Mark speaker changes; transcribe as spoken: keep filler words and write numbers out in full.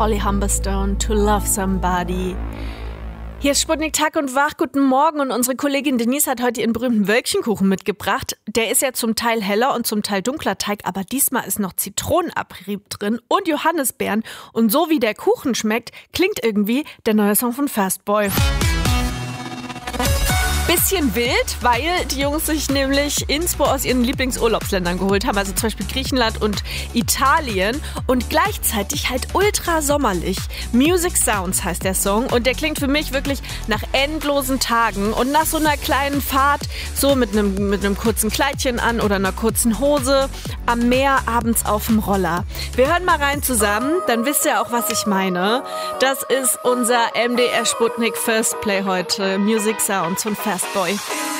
Speaker 1: Olli Humberstone, To Love Somebody. Hier ist Sputnik Tag und Wach. Guten Morgen. Und unsere Kollegin Denise hat heute ihren berühmten Wölkchenkuchen mitgebracht. Der ist ja zum Teil heller und zum Teil dunkler Teig, aber diesmal ist noch Zitronenabrieb drin und Johannisbeeren. Und so wie der Kuchen schmeckt, klingt irgendwie der neue Song von Fastboy. Bisschen wild, weil die Jungs sich nämlich Inspo aus ihren Lieblingsurlaubsländern geholt haben, also zum Beispiel Griechenland und Italien, und gleichzeitig halt ultra sommerlich. Music Sounds heißt der Song und der klingt für mich wirklich nach endlosen Tagen und nach so einer kleinen Fahrt, so mit einem mit einem kurzen Kleidchen an oder einer kurzen Hose am Meer abends auf dem Roller. Wir hören mal rein zusammen, dann wisst ihr auch, was ich meine. Das ist unser M D R Sputnik First Play heute, Music Sounds von Fastboy.